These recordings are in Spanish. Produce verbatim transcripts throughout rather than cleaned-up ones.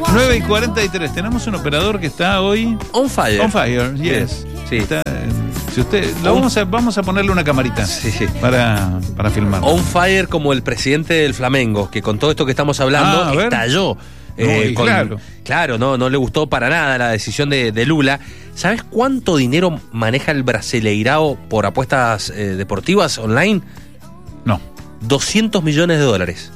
nueve y cuarenta y tres. Tenemos un operador que está hoy... On fire. On fire, yes. Sí. Está, si usted, lo vamos, a, vamos a ponerle una camarita sí, sí. para, para filmar. On fire como el presidente del Flamengo, que con todo esto que estamos hablando ah, estalló. Eh, no, con, claro. Claro, no, no le gustó para nada la decisión de, de Lula. ¿Sabes cuánto dinero maneja el Brasileirao por apuestas eh, deportivas online? No. doscientos millones de dólares.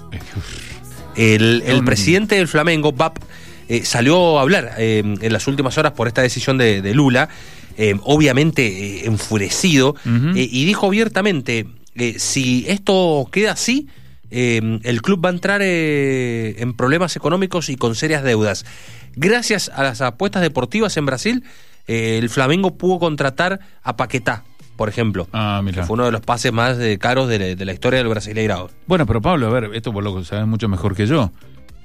El, el presidente del Flamengo, Bap, eh, salió a hablar eh, en las últimas horas por esta decisión de, de Lula, eh, obviamente eh, enfurecido, uh-huh. eh, y dijo abiertamente, eh, si esto queda así, eh, el club va a entrar eh, en problemas económicos y con serias deudas. Gracias a las apuestas deportivas en Brasil, eh, el Flamengo pudo contratar a Paquetá, por ejemplo, ah, mira. que fue uno de los pases más eh, caros de la, de la historia del Brasileirao. Bueno, pero Pablo, a ver, esto por lo que sabes mucho mejor que yo.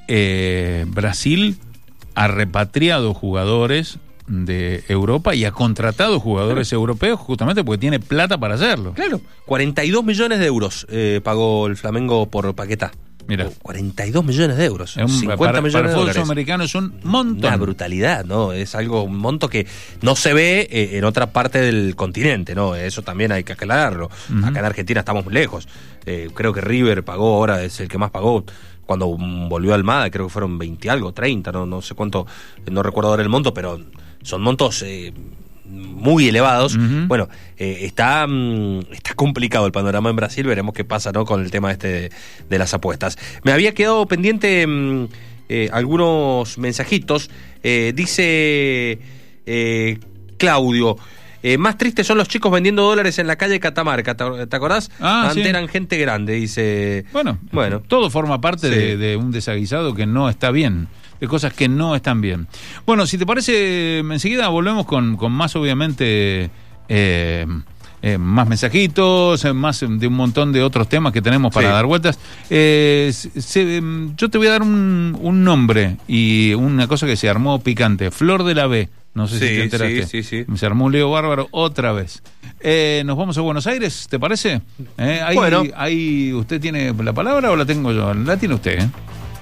Eh, Brasil ha repatriado jugadores de Europa y ha contratado jugadores claro. europeos justamente porque tiene plata para hacerlo. Claro, cuarenta y dos millones de euros eh, pagó el Flamengo por Paquetá. Mira, cuarenta y dos millones de euros, un, cincuenta para, millones para el de fútbol dólares. Sudamericano es un montón. Una brutalidad, ¿no? Es algo, un monto que no se ve eh, en otra parte del continente, ¿no? Eso también hay que aclararlo. Uh-huh. Acá en Argentina estamos muy lejos. Eh, creo que River pagó, ahora es el que más pagó. Cuando volvió Almada, creo que fueron veinte algo, treinta, no, no sé cuánto, no recuerdo ahora el monto, pero son montos eh, muy elevados. Uh-huh. Bueno, eh, está, mm, está complicado el panorama en Brasil, veremos qué pasa, ¿no? Con el tema este de, de las apuestas. Me había quedado pendiente mm, eh, algunos mensajitos. Eh, dice eh, Claudio, eh, más tristes son los chicos vendiendo dólares en la calle Catamarca, ¿te, te acordás? Ah, Antes sí. eran gente grande, dice. Bueno, bueno. todo forma parte sí. de, de un desaguisado que no está bien, de cosas que no están bien. Bueno, si te parece, enseguida volvemos con, con más, obviamente, eh, eh, más mensajitos, más de un montón de otros temas que tenemos para sí. dar vueltas. Eh, se, yo te voy a dar un, un nombre y una cosa que se armó picante, Flor de la B. No sé sí, si te enteraste. Sí, sí, sí. Se armó un lío bárbaro otra vez. Eh, nos vamos a Buenos Aires, ¿te parece? Eh, ahí, bueno. ahí, ¿usted tiene la palabra o la tengo yo? La tiene usted, ¿eh?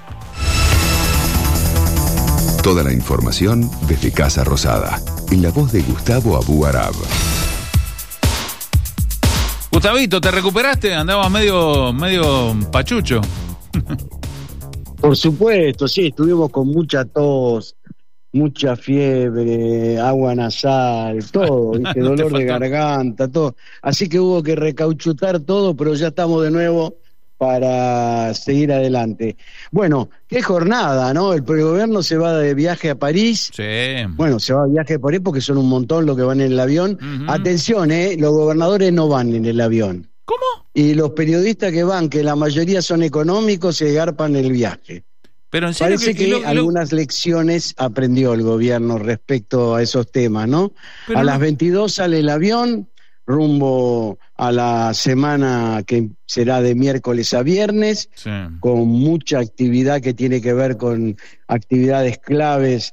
Toda la información desde Casa Rosada, en la voz de Gustavo Abú Arab. Gustavito, ¿te recuperaste? Andabas medio, medio pachucho. Por supuesto, sí, estuvimos con mucha tos, mucha fiebre, agua nasal, todo, ¿viste? No dolor de garganta, todo. Así que hubo que recauchutar todo, pero ya estamos de nuevo para seguir adelante. Bueno, qué jornada, ¿no? El gobierno se va de viaje a París. Sí. Bueno, se va de viaje a París porque son un montón los que van en el avión. Uh-huh. Atención, ¿eh? Los gobernadores no van en el avión. ¿Cómo? Y los periodistas que van, que la mayoría son económicos, se garpan el viaje. Pero en serio Parece que, que lo, lo... algunas lecciones aprendió el gobierno respecto a esos temas, ¿no? Pero a no... las veintidós sale el avión, rumbo a la semana que será de miércoles a viernes, sí. con mucha actividad que tiene que ver con actividades claves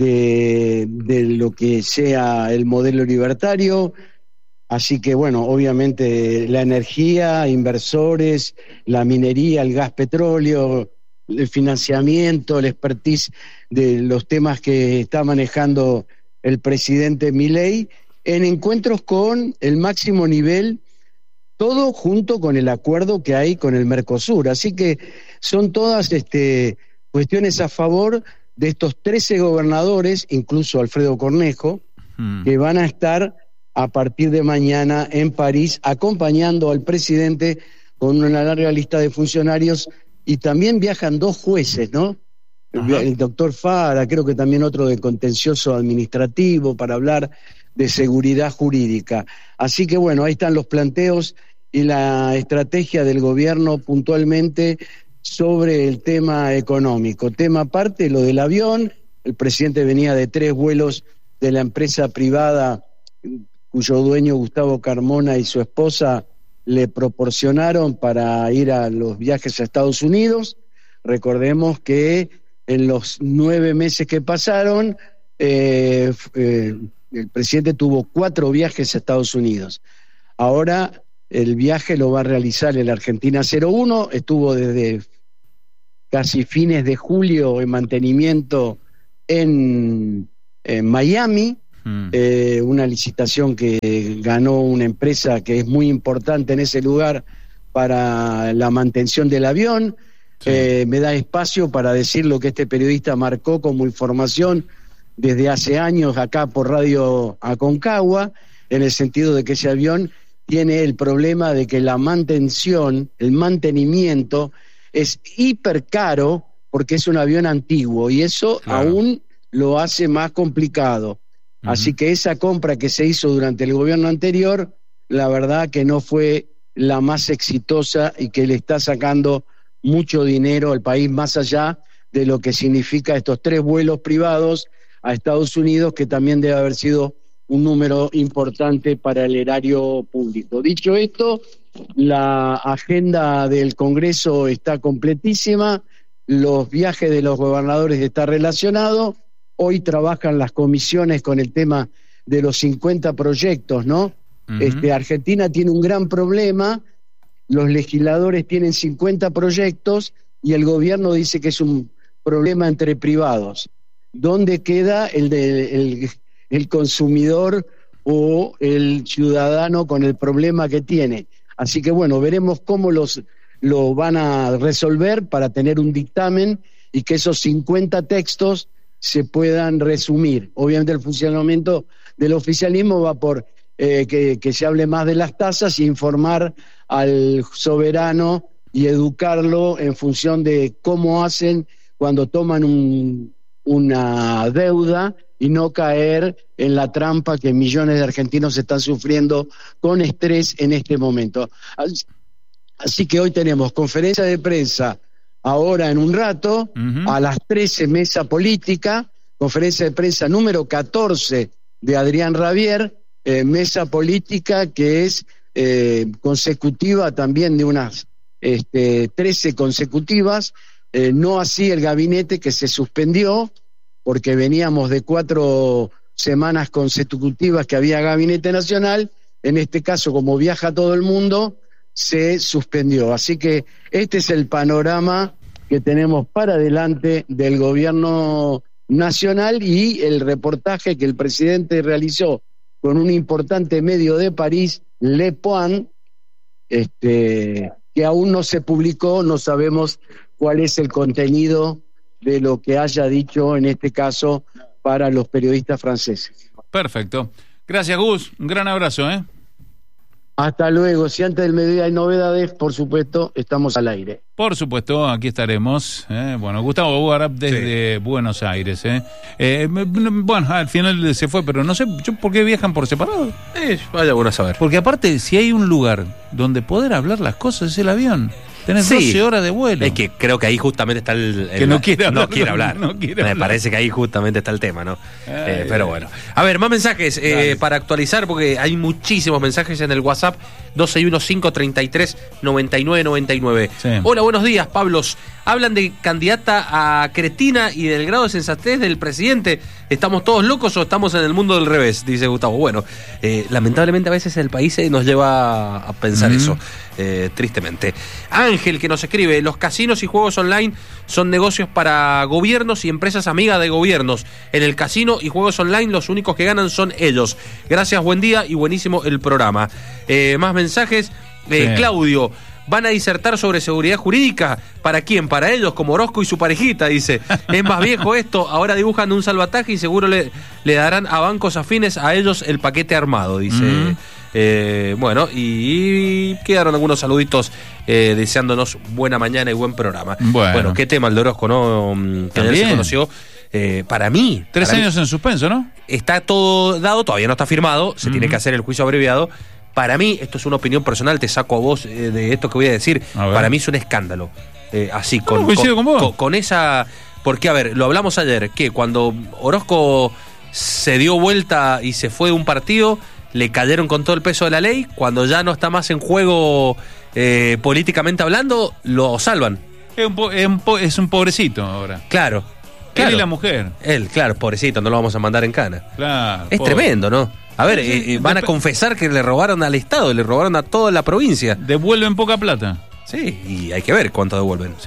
de, de lo que sea el modelo libertario. Así que, bueno, obviamente la energía, inversores, la minería, el gas petróleo, el financiamiento, el expertise de los temas que está manejando el presidente Milei, en encuentros con el máximo nivel, todo junto con el acuerdo que hay con el Mercosur. Así que son todas este, cuestiones a favor de estos trece gobernadores, incluso Alfredo Cornejo, hmm. que van a estar a partir de mañana en París, acompañando al presidente con una larga lista de funcionarios, y también viajan dos jueces, ¿no? Ajá. El doctor Fara, creo que también otro de contencioso administrativo, para hablar de seguridad jurídica. Así que bueno, ahí están los planteos y la estrategia del gobierno puntualmente sobre el tema económico. Tema aparte, lo del avión, el presidente venía de tres vuelos de la empresa privada cuyo dueño Gustavo Carmona y su esposa le proporcionaron para ir a los viajes a Estados Unidos. Recordemos que en los nueve meses que pasaron, eh, eh, el presidente tuvo cuatro viajes a Estados Unidos. Ahora el viaje lo va a realizar el Argentina cero uno, estuvo desde casi fines de julio en mantenimiento en, en Miami, mm. eh, una licitación que ganó una empresa que es muy importante en ese lugar para la mantención del avión. Sí. Eh, me da espacio para decir lo que este periodista marcó como información desde hace años acá por Radio Aconcagua, en el sentido de que ese avión tiene el problema de que la mantención, el mantenimiento es hiper caro porque es un avión antiguo y eso claro. aún lo hace más complicado. Uh-huh. Así que esa compra que se hizo durante el gobierno anterior, la verdad que no fue la más exitosa y que le está sacando mucho dinero al país más allá de lo que significa estos tres vuelos privados a Estados Unidos, que también debe haber sido un número importante para el erario público. Dicho esto, la agenda del Congreso está completísima, los viajes de los gobernadores están relacionados, hoy trabajan las comisiones con el tema de los cincuenta proyectos, ¿no? Uh-huh. Este, Argentina tiene un gran problema, los legisladores tienen cincuenta proyectos y el gobierno dice que es un problema entre privados. ¿Dónde queda el de el, el consumidor o el ciudadano con el problema que tiene? Así que bueno, veremos cómo los lo van a resolver para tener un dictamen y que esos cincuenta textos se puedan resumir. Obviamente el funcionamiento del oficialismo va por eh, que, que se hable más de las tasas y informar al soberano y educarlo en función de cómo hacen cuando toman un, una deuda y no caer en la trampa que millones de argentinos están sufriendo con estrés en este momento. Así que hoy tenemos conferencia de prensa ahora en un rato, uh-huh. a las trece mesa política, conferencia de prensa número catorce de Adrián Rabier, eh, mesa política que es eh, consecutiva también de unas este, trece consecutivas, eh, no así el gabinete que se suspendió, porque veníamos de cuatro semanas consecutivas que había gabinete nacional, en este caso como viaja todo el mundo, se suspendió. Así que este es el panorama que tenemos para adelante del gobierno nacional y el reportaje que el presidente realizó con un importante medio de París, Le Point, este, que aún no se publicó, no sabemos cuál es el contenido de lo que haya dicho en este caso para los periodistas franceses. Perfecto. Gracias, Gus. Un gran abrazo, ¿eh? Hasta luego. Si antes del mediodía hay novedades, por supuesto, estamos al aire. Por supuesto, aquí estaremos. ¿eh? Bueno, Gustavo Buarap desde sí. Buenos Aires. ¿eh? Eh, bueno, al final se fue, pero no sé yo por qué viajan por separado. Eh, vaya bueno a saber. Porque aparte, si hay un lugar donde poder hablar las cosas, es el avión. Tenés sí. doce horas de vuelo. Es que creo que ahí justamente está el... el que no quiere hablar. No quiere hablar. No quiere Me hablar. parece que ahí justamente está el tema, ¿no? Ay, eh, pero bueno. A ver, más mensajes eh, para actualizar, porque hay muchísimos mensajes en el WhatsApp. doce y uno cinco treinta y tres noventa y nueve noventa y nueve. Sí. Hola, buenos días, Pablos. Hablan de candidata a cretina y del grado de sensatez del presidente. ¿Estamos todos locos o estamos en el mundo del revés? Dice Gustavo. Bueno, eh, lamentablemente a veces el país nos lleva a pensar mm-hmm. eso. Eh, tristemente. Ángel, que nos escribe: los casinos y juegos online son negocios para gobiernos y empresas amigas de gobiernos. En el casino y juegos online los únicos que ganan son ellos. Gracias, buen día y buenísimo el programa. Eh, más mensajes. Eh, sí. Claudio: van a disertar sobre seguridad jurídica. ¿Para quién? Para ellos, como Orozco y su parejita, dice. Es más viejo esto, ahora dibujan un salvataje y seguro le, le darán a bancos afines a ellos el paquete armado, dice. Mm. Eh, bueno, y, y quedaron algunos saluditos eh, deseándonos buena mañana y buen programa. Bueno, bueno qué tema el de Orozco, ¿no? Que ayer se conoció. Eh, para mí... Tres para años mí, en suspenso, ¿no? Está todo dado, todavía no está firmado, se mm. tiene que hacer el juicio abreviado. Para mí, esto es una opinión personal, te saco a vos eh, de esto que voy a decir. A para mí es un escándalo. Eh, así, con, no, con, con, con, con, con esa... Porque, a ver, lo hablamos ayer, que cuando Orozco se dio vuelta y se fue de un partido, le cayeron con todo el peso de la ley. Cuando ya no está más en juego eh, políticamente hablando, lo salvan. Es un, po- es, un po- es un pobrecito ahora. Claro. Claro. Él y la mujer. Él, claro, pobrecito, no lo vamos a mandar en cana. Claro. Es pobre. Tremendo, ¿no? A ver, Sí, sí, eh, van a confesar que le robaron al Estado, le robaron a toda la provincia. Devuelven poca plata. Sí, y hay que ver cuánto devuelven. Sí.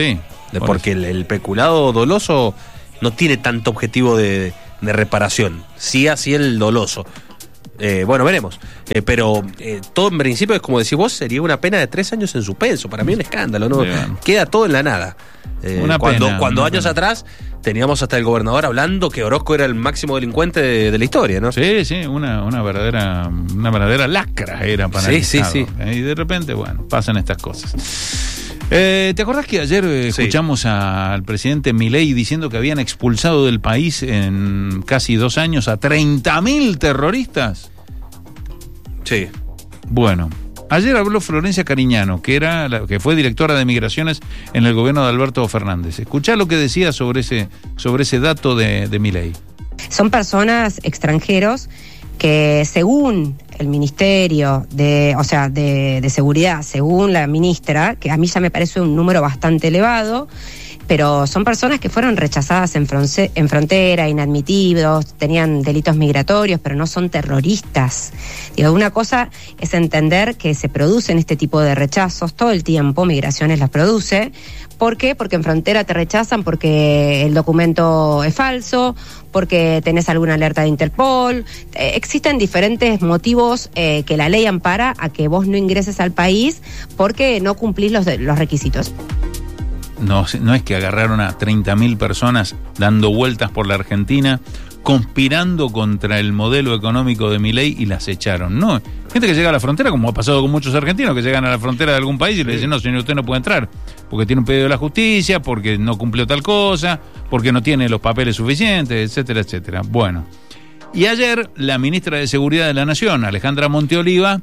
de, porque el, el peculado doloso no tiene tanto objetivo de, de reparación, sí así el doloso. Eh, bueno, veremos. Eh, pero eh, todo en principio, es como decís vos, sería una pena de tres años en suspenso. Para mí un escándalo, ¿no? Bien. Queda todo en la nada. Eh, una cuando pena, cuando años pena. atrás teníamos hasta el gobernador hablando que Orozco era el máximo delincuente de, de la historia, ¿no? Sí, sí, una, una verdadera una verdadera lacra era para sí, el sí, Estado. Sí. Y de repente, bueno, pasan estas cosas. Eh, ¿Te acordás que ayer eh, escuchamos sí. al presidente Milei diciendo que habían expulsado del país en casi dos años a treinta mil terroristas? Sí. Bueno, ayer habló Florencia Cariñano, que era la, que fue directora de Migraciones en el gobierno de Alberto Fernández. Escuchá lo que decía sobre ese, sobre ese dato de, de Milei. Son personas extranjeros que según el Ministerio de, o sea, de, de Seguridad, según la ministra, que a mí ya me parece un número bastante elevado, pero son personas que fueron rechazadas en, fronce, en frontera, inadmitidos, tenían delitos migratorios, pero no son terroristas. Digo, una cosa es entender que se producen este tipo de rechazos todo el tiempo, Migraciones las produce. ¿Por qué? Porque en frontera te rechazan porque el documento es falso, porque tenés alguna alerta de Interpol. Eh, existen diferentes motivos eh, que la ley ampara a que vos no ingreses al país porque no cumplís los, los requisitos. No, no es que agarraron a treinta mil personas dando vueltas por la Argentina, conspirando contra el modelo económico de Milei y las echaron. No, gente que llega a la frontera, como ha pasado con muchos argentinos que llegan a la frontera de algún país y le dicen, no, señor, usted no puede entrar, porque tiene un pedido de la justicia, porque no cumplió tal cosa, porque no tiene los papeles suficientes, etcétera, etcétera. Bueno, y ayer la ministra de Seguridad de la Nación, Alejandra Monteoliva,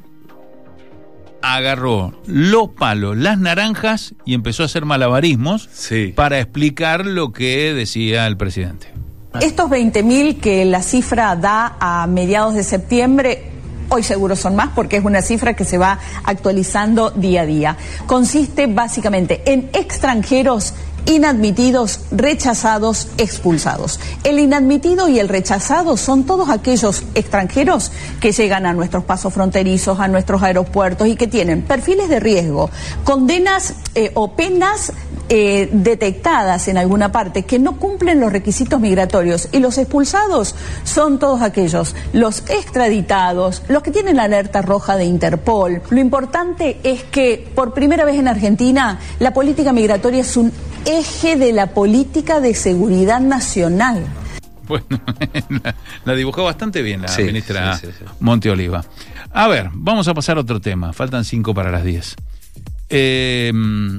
agarró los palos, las naranjas y empezó a hacer malabarismos sí. para explicar lo que decía el presidente. Estos veinte mil que la cifra da a mediados de septiembre, hoy seguro son más porque es una cifra que se va actualizando día a día. Consiste básicamente en extranjeros inadmitidos, rechazados, expulsados. El inadmitido y el rechazado son todos aquellos extranjeros que llegan a nuestros pasos fronterizos, a nuestros aeropuertos y que tienen perfiles de riesgo, condenas eh, o penas eh, detectadas en alguna parte que no cumplen los requisitos migratorios. Y los expulsados son todos aquellos, los extraditados, los que tienen la alerta roja de Interpol. Lo importante es que por primera vez en Argentina la política migratoria es un eje de la política de seguridad nacional. Bueno, la, la dibujó bastante bien la sí, ministra sí, sí, sí. Monteoliva. A ver, vamos a pasar a otro tema. Faltan cinco para las diez. Eh,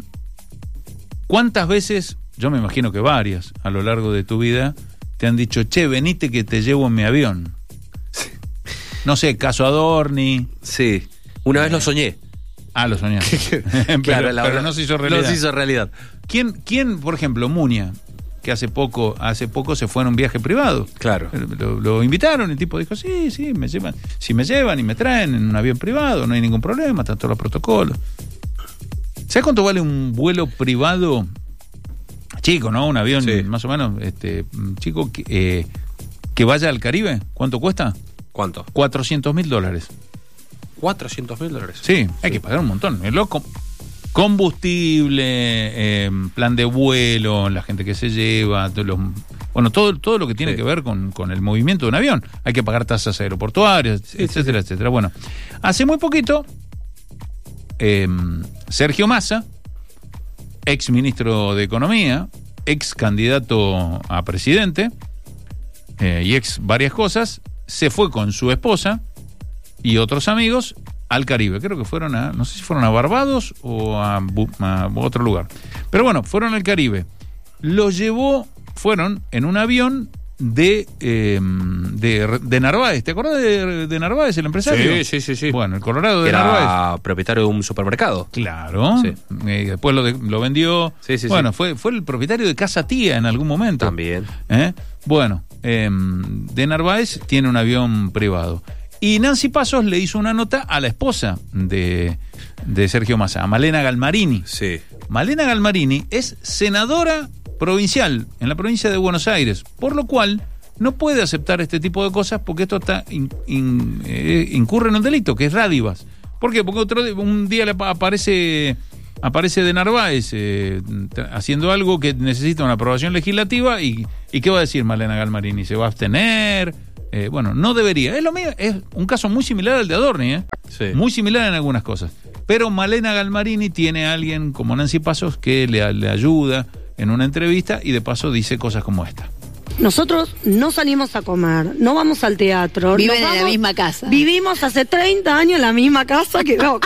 ¿Cuántas veces, yo me imagino que varias, a lo largo de tu vida, te han dicho, che, venite que te llevo en mi avión? Sí. No sé, caso Adorni. Sí, una eh. vez lo soñé. Ah, lo soñé. pero, claro, la, pero no se hizo realidad. No se hizo realidad. ¿Quién, quién, por ejemplo, Muña, que hace poco, hace poco se fue en un viaje privado? Claro. Lo, lo invitaron, el tipo dijo, sí, sí, me llevan. Si me llevan y me traen en un avión privado, no hay ningún problema, están todos los protocolos. ¿Sabes cuánto vale un vuelo privado? Chico, ¿no? Un avión sí. más o menos, este, chico, que, eh, que vaya al Caribe. ¿Cuánto cuesta? ¿Cuánto? cuatrocientos mil dólares. cuatrocientos mil dólares. Sí, hay sí. que pagar un montón. Es loco. Combustible, eh, plan de vuelo, la gente que se lleva, todos los, bueno, todo, todo lo que tiene sí. que ver con, con el movimiento de un avión. Hay que pagar tasas aeroportuarias, sí, etcétera, sí, sí. etcétera. Bueno, hace muy poquito, eh, Sergio Massa, ex ministro de Economía, ex candidato a presidente eh, y ex varias cosas, se fue con su esposa y otros amigos al Caribe. Creo que fueron a, no sé si fueron a Barbados o a, a otro lugar. Pero bueno, fueron al Caribe. Los llevó, fueron en un avión de eh, de, de Narváez. ¿Te acuerdas de, de Narváez, el empresario? Sí, sí, sí, sí. Bueno, el Colorado de era Narváez. Era propietario de un supermercado. Claro. Sí. Eh, después lo, de, lo vendió. Sí, sí, bueno, sí. Fue, fue el propietario de Casa Tía en algún momento. También. ¿Eh? Bueno, eh, de Narváez tiene un avión privado. Y Nancy Pasos le hizo una nota a la esposa de, de Sergio Massa, a Malena Galmarini. Sí. Malena Galmarini es senadora provincial en la provincia de Buenos Aires, por lo cual no puede aceptar este tipo de cosas porque esto está in, in, eh, incurre en un delito, que es dádivas. ¿Por qué? Porque otro un día le aparece aparece de Narváez eh, haciendo algo que necesita una aprobación legislativa y, y ¿qué va a decir Malena Galmarini? ¿Se va a abstener? Eh, bueno, no debería. Es lo mío, es un caso muy similar al de Adorni, ¿eh? Sí. Muy similar en algunas cosas. Pero Malena Galmarini tiene a alguien como Nancy Pasos que le, le ayuda en una entrevista y de paso dice cosas como esta. Nosotros no salimos a comer, no vamos al teatro. Viven vamos, en la misma casa. Vivimos hace treinta años en la misma casa que no,